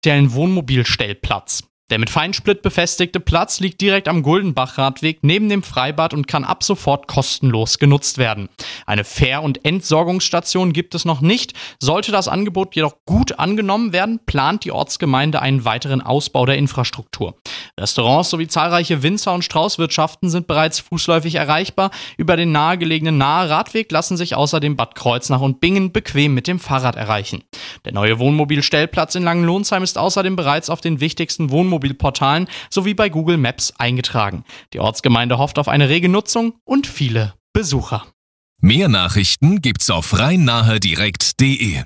speziellen Wohnmobilstellplatz. Der mit Feinsplit befestigte Platz liegt direkt am Guldenbach-Radweg neben dem Freibad und kann ab sofort kostenlos genutzt werden. Eine Fähr- und Entsorgungsstation gibt es noch nicht. Sollte das Angebot jedoch gut angenommen werden, plant die Ortsgemeinde einen weiteren Ausbau der Infrastruktur. Restaurants sowie zahlreiche Winzer- und Straußwirtschaften sind bereits fußläufig erreichbar. Über den nahegelegenen Nahe-Radweg lassen sich außerdem Bad Kreuznach und Bingen bequem mit dem Fahrrad erreichen. Der neue Wohnmobilstellplatz in Langenlonsheim ist außerdem bereits auf den wichtigsten Wohnmobilportalen sowie bei Google Maps eingetragen. Die Ortsgemeinde hofft auf eine rege Nutzung und viele Besucher. Mehr Nachrichten gibt's auf rhein-nahe-direkt.de.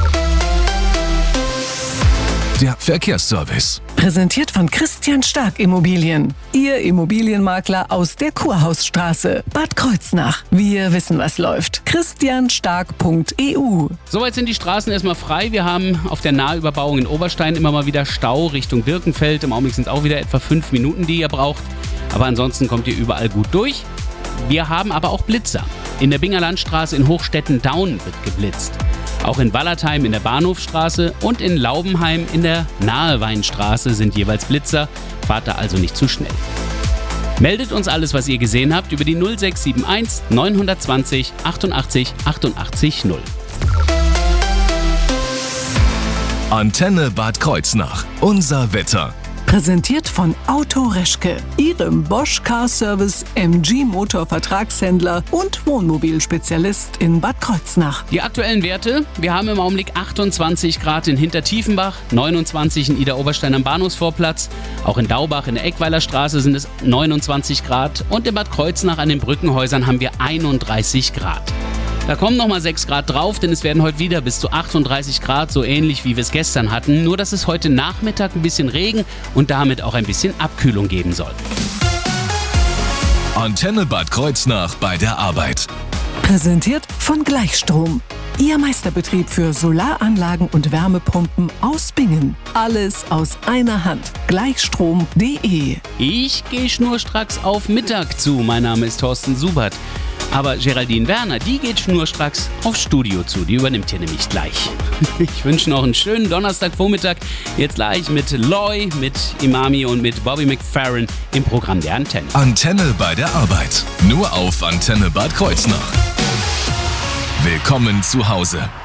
Der Verkehrsservice. Präsentiert von Christian Stark Immobilien. Ihr Immobilienmakler aus der Kurhausstraße, Bad Kreuznach. Wir wissen, was läuft. christianstark.eu. Soweit sind die Straßen erstmal frei. Wir haben auf der Nahüberbauung in Oberstein immer mal wieder Stau Richtung Birkenfeld. Im Augenblick sind es auch wieder etwa 5 Minuten, die ihr braucht. Aber ansonsten kommt ihr überall gut durch. Wir haben aber auch Blitzer. In der Binger Landstraße in Hochstetten-Daun wird geblitzt. Auch in Wallertheim in der Bahnhofstraße und in Laubenheim in der Naheweinstraße sind jeweils Blitzer. Fahrt da also nicht zu schnell. Meldet uns alles, was ihr gesehen habt, über die 0671 920 88 88 0. Antenne Bad Kreuznach. Unser Wetter. Präsentiert von Auto Reschke, Ihrem Bosch Car Service MG Motor Vertragshändler und Wohnmobilspezialist in Bad Kreuznach. Die aktuellen Werte: Wir haben im Augenblick 28 Grad in Hintertiefenbach, 29 in Idar-Oberstein am Bahnhofsvorplatz. Auch in Daubach in der Eckweiler Straße sind es 29 Grad und in Bad Kreuznach an den Brückenhäusern haben wir 31 Grad. Da kommen nochmal 6 Grad drauf, denn es werden heute wieder bis zu 38 Grad, so ähnlich wie wir es gestern hatten. Nur, dass es heute Nachmittag ein bisschen Regen und damit auch ein bisschen Abkühlung geben soll. Antenne Bad Kreuznach bei der Arbeit. Präsentiert von Gleichstrom. Ihr Meisterbetrieb für Solaranlagen und Wärmepumpen aus Bingen. Alles aus einer Hand. Gleichstrom.de. Ich gehe schnurstracks auf Mittag zu. Mein Name ist Thorsten Subert. Aber Geraldine Werner, die geht schnurstracks aufs Studio zu. Die übernimmt hier nämlich gleich. Ich wünsche noch einen schönen Donnerstagvormittag. Jetzt gleich mit Loy, mit Imami und mit Bobby McFerrin im Programm der Antenne. Antenne bei der Arbeit. Nur auf Antenne Bad Kreuznach. Willkommen zu Hause.